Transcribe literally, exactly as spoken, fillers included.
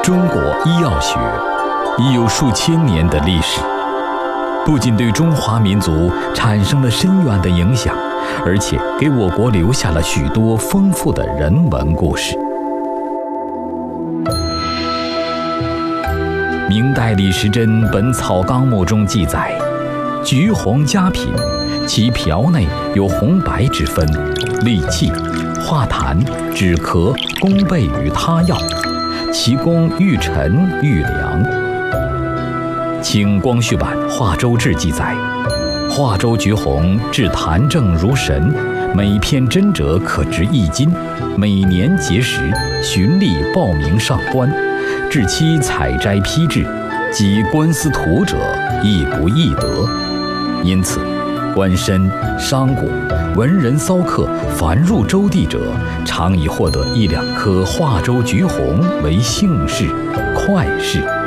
中国医药学已有数千年的历史，不仅对中华民族产生了深远的影响，而且给我国留下了许多丰富的人文故事。明代李时珍《本草纲目》中记载，橘红佳品，其瓢内有红白之分，利气、化痰、止咳、攻备与他药，其功愈陈愈良。清光绪版《华州志》记载，华州橘红治痰症如神，每片针者可值一斤，每年节时循例报名上官，至期采摘批制，及官司徒者亦不易得。因此官绅、商贾、文人骚客凡入州地者，常以获得一两颗华州橘红为幸事、快事。